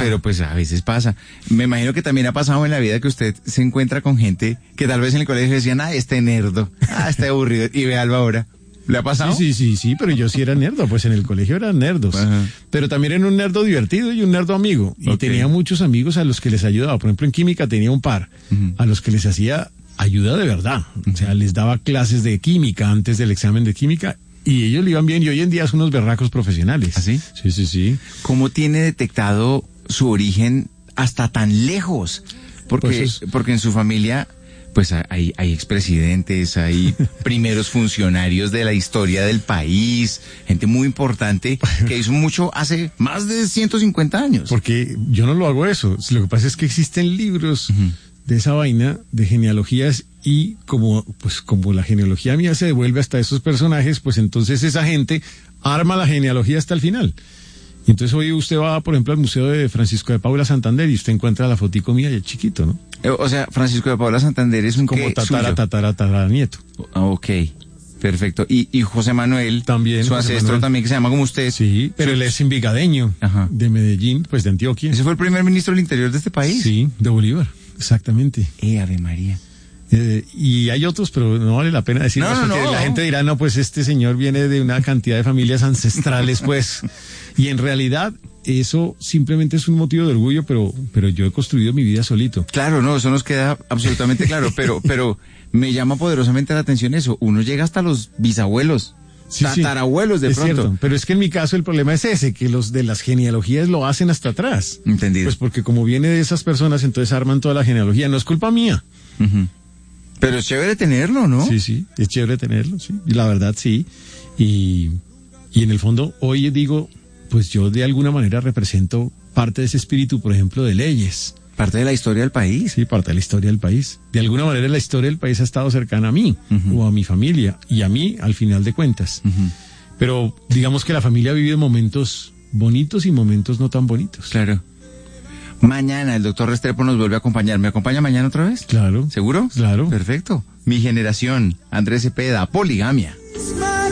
pero pues a veces pasa. Me imagino que también ha pasado en la vida que usted se encuentra con gente que tal vez en el colegio decían, este nerdo, este aburrido, y ve a Alba ahora. ¿Le ha pasado? Sí, pero yo sí era nerdo, pues en el colegio eran nerdos. Ajá. Pero también era un nerdo divertido y un nerdo amigo. Y tenía muchos amigos a los que les ayudaba. Por ejemplo, en química tenía un par a los que les hacía ayuda de verdad. O sea, les daba clases de química antes del examen de química y ellos le iban bien. Y hoy en día son unos berracos profesionales. ¿Ah, sí? Sí. ¿Cómo tiene detectado su origen hasta tan lejos? Porque en su familia... pues hay expresidentes, hay primeros funcionarios de la historia del país, gente muy importante que hizo mucho hace más de 150 años. Porque yo no lo hago eso. Lo que pasa es que existen libros de esa vaina de genealogías y como la genealogía mía se devuelve hasta esos personajes, pues entonces esa gente arma la genealogía hasta el final. Y entonces hoy usted va, por ejemplo, al Museo de Francisco de Paula Santander y usted encuentra la fotico mía y chiquito, ¿no? O sea, Francisco de Paula Santander es un como tatara nieto. Ok, perfecto. Y José Manuel, también, su ancestro también, que se llama como usted. Sí, pero él es envigadeño, de Medellín, pues de Antioquia. ¿Ese fue el primer ministro del Interior de este país? Sí, de Bolívar, exactamente. Ave María. Y hay otros, pero no vale la pena decirlos porque la gente dirá, no, pues este señor viene de una cantidad de familias ancestrales, pues. Y en realidad eso simplemente es un motivo de orgullo, pero yo he construido mi vida solito. Claro, no, eso nos queda absolutamente claro, pero me llama poderosamente la atención eso. Uno llega hasta los bisabuelos, tatarabuelos de pronto. Cierto, pero es que en mi caso el problema es ese, que los de las genealogías lo hacen hasta atrás. Entendido. Pues porque como viene de esas personas, entonces arman toda la genealogía. No es culpa mía. Pero es chévere tenerlo, ¿no? Sí, es chévere tenerlo, sí. Y la verdad, sí. Y en el fondo, hoy digo, pues yo de alguna manera represento parte de ese espíritu, por ejemplo, de leyes. Parte de la historia del país. Sí, parte de la historia del país. De alguna manera la historia del país ha estado cercana a mí, o a mi familia, y a mí al final de cuentas. Pero digamos que la familia ha vivido momentos bonitos y momentos no tan bonitos. Claro. Mañana el doctor Restrepo nos vuelve a acompañar. ¿Me acompaña mañana otra vez? Claro. ¿Seguro? Claro. Perfecto. Mi generación, Andrés Cepeda, poligamia.